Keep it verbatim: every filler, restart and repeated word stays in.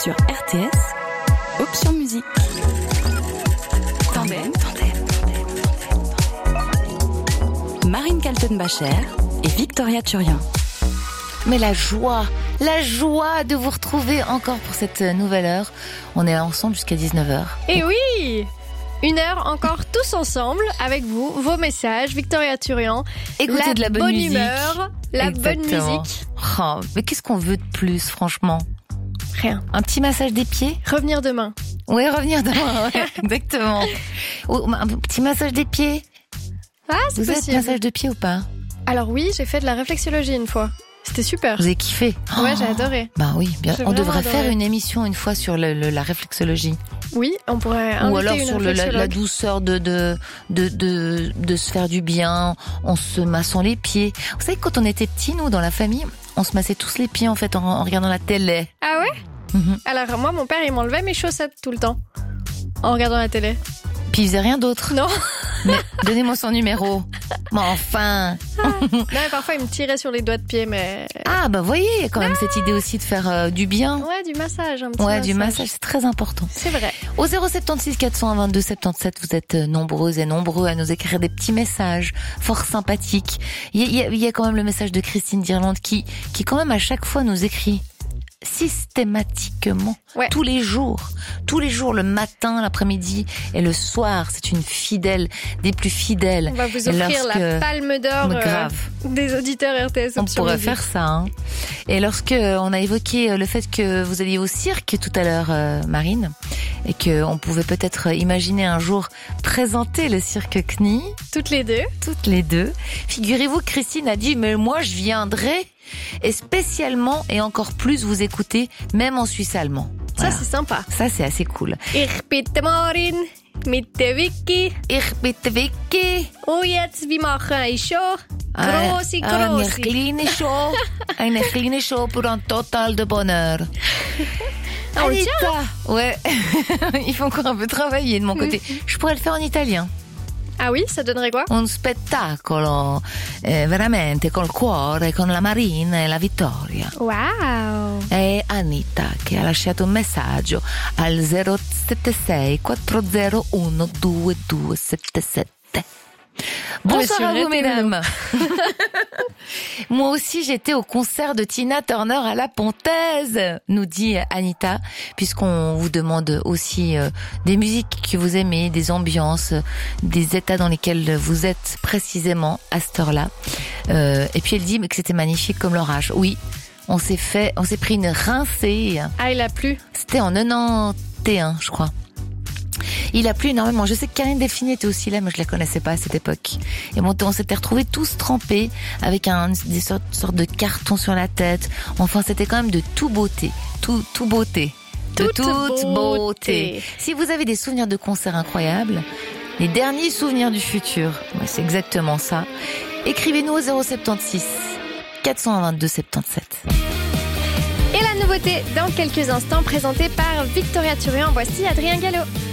sur R T S, option musique. Tandem, tandem. Marine Kaltenbacher et Victoria Turian. Mais la joie, la joie de vous retrouver encore pour cette nouvelle heure. On est là ensemble jusqu'à dix-neuf heures. Et oui, une heure encore tous ensemble avec vous, vos messages, Victoria Turian. Écoutez la de la bonne, bonne musique. humeur, la Exactement. bonne musique. Oh, mais qu'est-ce qu'on veut de plus, franchement? Rien. Un petit massage des pieds? Revenir demain. Oui, revenir demain, ouais, exactement. Ou un petit massage des pieds? Ah, c'est Vous possible. êtes massage de pieds ou pas? Alors oui, j'ai fait de la réflexologie une fois. C'était super. Vous avez kiffé? Ouais, Oh, j'ai adoré. Bah oui, bien. J'ai On devrait vraiment faire adoré. une émission une fois sur le, le- la réflexologie. Oui, on pourrait inviter Ou alors une sur le- la, la réflexologue. douceur de, de, de, de, de se faire du bien en se massant les pieds. Vous savez, quand on était petits, nous, dans la famille, on se massait tous les pieds, en fait, en, en regardant la télé. Ah ouais? Mhm. Alors moi, mon père, il m'enlevait mes chaussettes tout le temps en regardant la télé. Puis il faisait rien d'autre. Non. Mais donnez-moi son numéro. Mais enfin. Non, mais parfois, il me tirait sur les doigts de pied, mais... Ah, bah voyez, il y a quand même cette idée aussi de faire euh, du bien. Ouais, du massage, un petit Ouais, massage. du massage, c'est très important. C'est vrai. Au zéro soixante-seize quatre cent vingt-deux soixante-dix-sept, vous êtes nombreuses et nombreux à nous écrire des petits messages fort sympathiques. Il y a, il y a, il y a quand même le message de Christine d'Irlande qui, qui quand même à chaque fois nous écrit systématiquement, Ouais. tous les jours, tous les jours, le matin, l'après-midi et le soir. C'est une fidèle, des plus fidèles. On va vous Et offrir lorsque- la palme d'or Mais euh, grave. des auditeurs R T S On Option pourrait Musique. faire ça. Hein. Et lorsque on a évoqué le fait que vous alliez au cirque tout à l'heure, euh, Marine, et que on pouvait peut-être imaginer un jour présenter le cirque C N I, Toutes les deux. toutes les deux. Figurez-vous que Christine a dit, mais moi je viendrai, et spécialement et encore plus vous écouter, même en suisse allemand. Ça, Voilà. c'est sympa. Ça c'est assez cool. Ich bitte Marin, mit der Vicky. Ich bitte Vicky. Und jetzt, wir machen eine Show. Grosse, Eine grosse. kleine Show, eine kleine Show pour un total de bonheur. Ah, on le tient. Anita, ouais, il faut encore un peu travailler de mon côté. Je pourrais le faire en italien. Ah oui, ça donnerait quoi? Un spettacolo, eh, veramente, col cuore, con la Marina e la Vittoria. Wow. È Anita che ha lasciato un messaggio al zéro sept six quatre zéro un deux deux sept sept. Bonsoir Monsieur à vous, Reté, mesdames. Moi aussi, j'étais au concert de Tina Turner à la Pontaise, nous dit Anita, puisqu'on vous demande aussi euh, des musiques que vous aimez, des ambiances, des états dans lesquels vous êtes précisément à cette heure-là. Euh, et puis elle dit mais que c'était magnifique comme l'orage. Oui, on s'est fait, on s'est pris une rincée. Ah, il a plu. C'était en quatre-vingt-onze, je crois. Il a plu énormément. Je sais que Karine Delphine était aussi là, mais je la connaissais pas à cette époque. Et bon, on s'était retrouvés tous trempés avec un, des sortes, sortes de cartons sur la tête. Enfin, c'était quand même de tout beauté. Tout, tout beauté. De Toute toute beauté. beauté. Si vous avez des souvenirs de concerts incroyables, les derniers souvenirs du futur, ouais, c'est exactement ça. Écrivez-nous au zéro soixante-seize quatre cent vingt-deux soixante-dix-sept. Et la nouveauté dans quelques instants présentée par Victoria Turian. Voici Adrien Gallo.